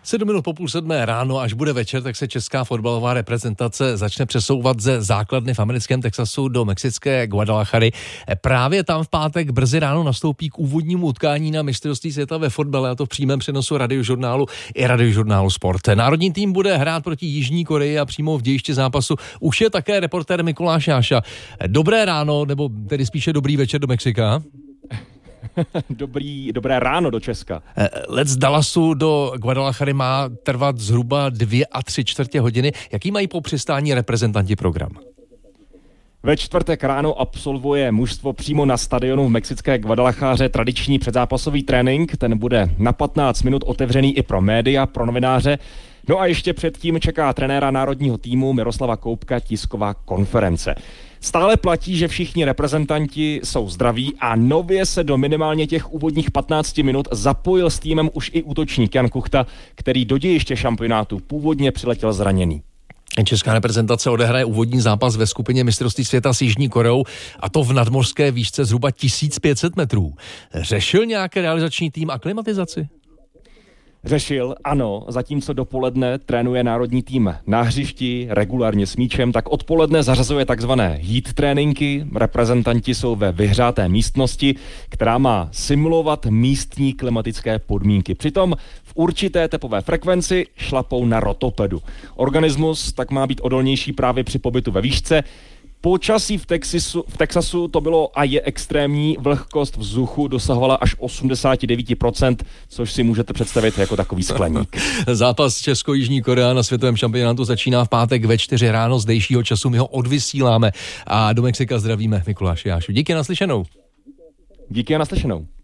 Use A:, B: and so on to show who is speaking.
A: 7 minut po 6:30 ráno, až bude večer, tak se česká fotbalová reprezentace začne přesouvat ze základny v americkém Texasu do mexické Guadalajary. Právě tam v pátek brzy ráno nastoupí k úvodnímu utkání na mistrovství světa ve fotbale, a to v přímém přenosu Radiožurnálu i Radiožurnálu Sport. Národní tým bude hrát proti Jižní Koreji a přímo v dějišti zápasu už je také reportér Mikuláš Jáša. Dobré ráno, nebo tedy spíše dobrý večer do Mexika.
B: Dobré ráno do Česka.
A: Let z Dallasu do Guadalajary má trvat zhruba 2,75 hodiny. Jaký mají po přistání reprezentanti program?
B: Ve čtvrtek ráno absolvuje mužstvo přímo na stadionu v mexické Guadalajaře tradiční předzápasový trénink. Ten bude na 15 minut otevřený i pro média, pro novináře. No a ještě předtím čeká trenéra národního týmu Miroslava Koubka tisková konference. Stále platí, že všichni reprezentanti jsou zdraví a nově se do minimálně těch úvodních 15 minut zapojil s týmem už i útočník Jan Kuchta, který do dějiště šampionátu původně přiletěl zraněný.
A: Česká reprezentace odehraje úvodní zápas ve skupině mistrovství světa s Jižní Koreou, a to v nadmořské výšce zhruba 1500 metrů. Řešil nějaký realizační tým aklimatizaci?
B: Řešil, ano, zatímco dopoledne trénuje národní tým na hřišti, regulárně s míčem, tak odpoledne zařazuje takzvané heat tréninky. Reprezentanti jsou ve vyhřáté místnosti, která má simulovat místní klimatické podmínky. Přitom v určité tepové frekvenci šlapou na rotopedu. Organismus tak má být odolnější právě při pobytu ve výšce. Počasí v Texasu to bylo a je extrémní, vlhkost vzduchu dosahovala až 89%, což si můžete představit jako takový skleník.
A: Zápas Česko-Jižní Korea na světovém šampionátu začíná v pátek ve 4 ráno zdejšího času, my ho odvysíláme a do Mexika zdravíme Mikuláše Jášu. Díky, naslyšenou.
B: Díky a naslyšenou.